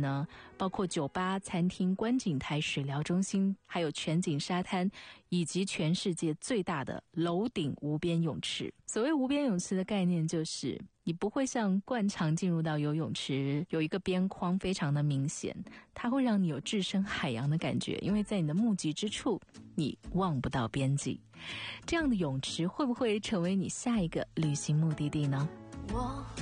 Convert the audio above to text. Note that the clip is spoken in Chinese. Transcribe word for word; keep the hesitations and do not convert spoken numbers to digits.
呢，包括酒吧、餐厅、观景台、水疗中心，还有全景沙滩，以及全世界最大的楼顶无边泳池。所谓无边泳池的概念，就是你不会像惯常进入到游泳池有一个边框非常的明显，它会让你有置身海洋的感觉，因为在你的目及之处你望不到边际。这样的泳池会不会成为你下一个旅行目的地呢？ 我